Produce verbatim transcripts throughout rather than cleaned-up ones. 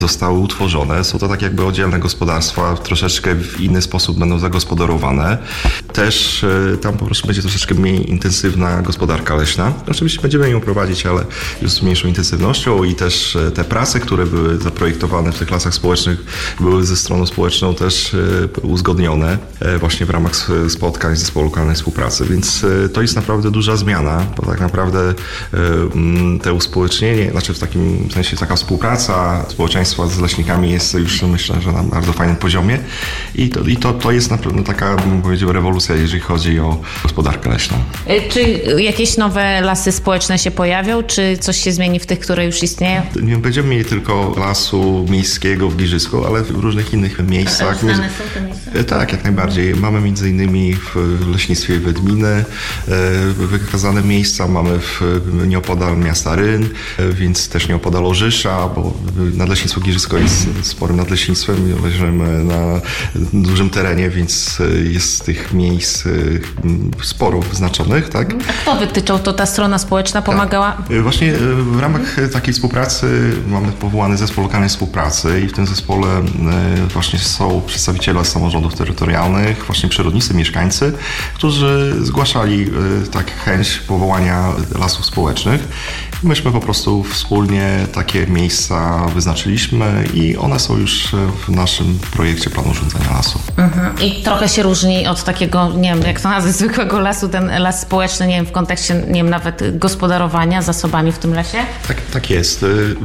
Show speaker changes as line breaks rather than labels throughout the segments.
zostały utworzone. Są to tak jakby oddzielne gospodarstwa, troszeczkę w inny sposób będą zagospodarowane. Też tam po prostu będzie troszeczkę mniej intensywna gospodarka leśna. Oczywiście będziemy ją prowadzić, ale już z mniejszą intensywnością i też te prace, które były zaprojektowane w tych lasach społecznych, były ze stroną społeczną też uzgodnione właśnie w ramach spotkań zespołu lokalnej współpracy, więc to jest naprawdę duża zmiana, bo tak naprawdę te uspołecznienie, znaczy w takim sensie taka współpraca społeczeństwa z leśnikami jest już, myślę, że na bardzo fajnym poziomie i to, i to, to jest na pewno taka, bym powiedział, rewolucja, jeżeli chodzi o gospodarkę leśną.
Czy jakieś nowe lasy społeczne się pojawią, czy coś się zmieni w tych, które już istnieją?
Nie będziemy mieli tylko lasu miejskiego w Giżycku, ale w różnych innych miejscach.
A znane są te miejsca?
Tak, jak najbardziej. Mamy między innymi w leśnictwie Wydminy wykazane miejsca, mamy w nieopodal miasta Ryn, więc też nieopodal Orzysza, bo Nadleśnictwo Giżycko jest sporym nadleśnictwem, leżymy na dużym terenie, więc jest tych miejsc sporo wyznaczonych, tak?
A kto wytyczał to? Ta strona społeczna pomagała?
Tak. Właśnie w ramach takiej współpracy mamy powołany zespół lokalnej współpracy i w tym zespole właśnie są przedstawiciele samorządów terytorialnych, właśnie przyrodnicy, mieszkańcy, którzy zgłaszali tak chęć powołania lasów społecznych. Myśmy po prostu wspólnie takie miejsca wyznaczyliśmy i one są już w naszym projekcie planu urządzenia lasu.
Mhm. I trochę się różni od takiego, nie wiem, jak to nazwać, zwykłego lasu, ten las społeczny, nie wiem, w kontekście, nie wiem, nawet gospodarowania zasobami w tym lesie?
Tak, tak jest.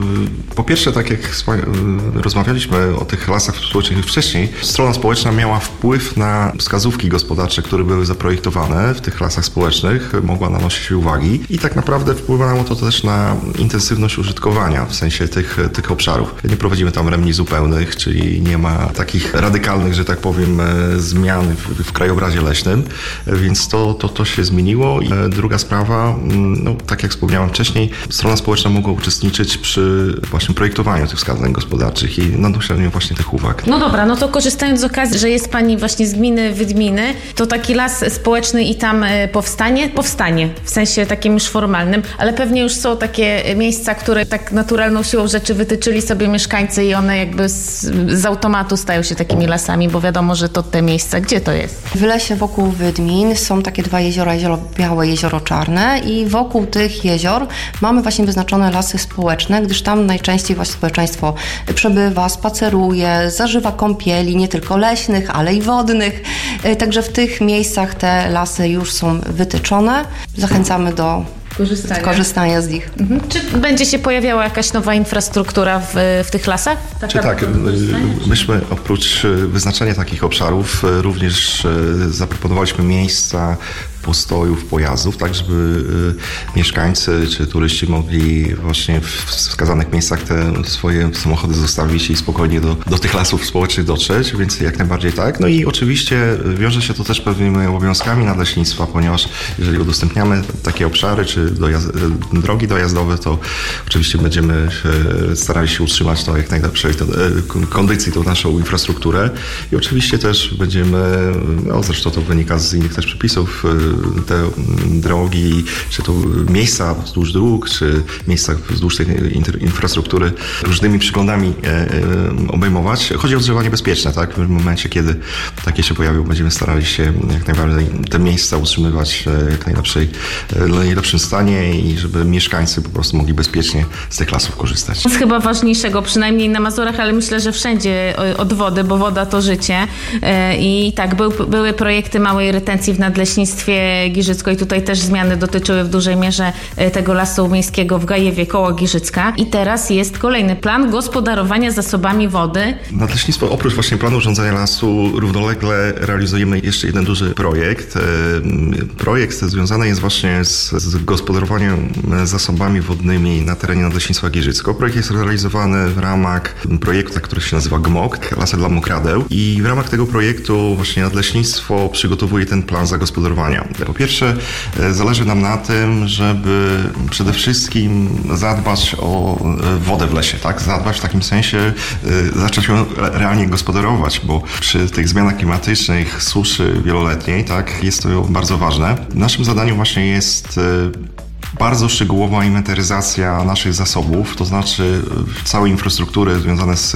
Po pierwsze, tak jak rozmawialiśmy o tych lasach społecznych wcześniej, strona społeczna miała wpływ na wskazówki gospodarcze, które były zaprojektowane w tych lasach społecznych, mogła nanosić uwagi i tak naprawdę wpływało to też na intensywność użytkowania, w sensie tych, tych obszarów. Nie prowadzimy tam remni zupełnych, czyli nie ma takich radykalnych, że tak powiem, zmian w, w krajobrazie leśnym, więc to, to, to się zmieniło. I druga sprawa, no, tak jak wspomniałem wcześniej, strona społeczna mogła uczestniczyć przy właśnie projektowaniu tych wskazań gospodarczych i nanoszeniu właśnie tych uwag.
No dobra, no to korzystając z okazji, że jest Pani właśnie z gminy Wydminy, to taki las społeczny i tam powstanie? Powstanie, w sensie takim już formalnym, ale pewnie już są takie miejsca, które tak naturalną siłą rzeczy wytyczyli sobie mieszkańcy i one jakby z, z automatu stają się takimi lasami, bo wiadomo, że to te miejsca. Gdzie to jest?
W lesie wokół Wydmin są takie dwa jeziora, jezioro Białe, jezioro Czarne i wokół tych jezior mamy właśnie wyznaczone lasy społeczne, gdyż tam najczęściej właśnie społeczeństwo przebywa, spaceruje, zażywa kąpieli, nie tylko leśnych, ale i wodnych. Także w tych miejscach te lasy już są wytyczone. Zachęcamy do Korzystania. korzystania z nich.
Mhm. Czy będzie się pojawiała jakaś nowa infrastruktura w, w tych lasach?
Taka Czy tak, myśmy oprócz wyznaczenia takich obszarów również zaproponowaliśmy miejsca postojów pojazdów, tak żeby y, mieszkańcy czy turyści mogli właśnie w wskazanych miejscach te swoje samochody zostawić i spokojnie do, do tych lasów społecznych dotrzeć, więc jak najbardziej tak. No i oczywiście wiąże się to też pewnymi obowiązkami nadleśnictwa, ponieważ jeżeli udostępniamy takie obszary czy dojazd, drogi dojazdowe, to oczywiście będziemy starali się utrzymać to jak najlepszej to, kondycji tą naszą infrastrukturę i oczywiście też będziemy, no zresztą to wynika z innych też przepisów, te drogi, czy to miejsca wzdłuż dróg, czy miejsca wzdłuż tej infrastruktury różnymi przyglądami obejmować. Chodzi o odgrzewanie bezpieczne, tak? W momencie, kiedy takie się pojawią, będziemy starali się jak najbardziej te miejsca utrzymywać w jak najlepszej, najlepszym stanie i żeby mieszkańcy po prostu mogli bezpiecznie z tych lasów korzystać.
To jest chyba ważniejszego, przynajmniej na Mazurach, ale myślę, że wszędzie od wody, bo woda to życie. I tak, był, były projekty małej retencji w Nadleśnictwie Giżycko i tutaj też zmiany dotyczyły w dużej mierze tego lasu miejskiego w Gajewie koło Giżycka. I teraz jest kolejny plan gospodarowania zasobami wody.
Nadleśnictwo oprócz właśnie planu urządzenia lasu równolegle realizujemy jeszcze jeden duży projekt. Projekt związany jest właśnie z, z gospodarowaniem zasobami wodnymi na terenie Nadleśnictwa Giżycko. Projekt jest realizowany w ramach projektu, który się nazywa G M O K, Lasy dla Mokradeł. I w ramach tego projektu właśnie Nadleśnictwo przygotowuje ten plan zagospodarowania. Po pierwsze, zależy nam na tym, żeby przede wszystkim zadbać o wodę w lesie, tak? Zadbać w takim sensie, zacząć ją realnie gospodarować, bo przy tych zmianach klimatycznych, suszy wieloletniej, tak, jest to bardzo ważne. Naszym zadaniem właśnie jest bardzo szczegółowa inwentaryzacja naszych zasobów, to znaczy całej infrastruktury związane z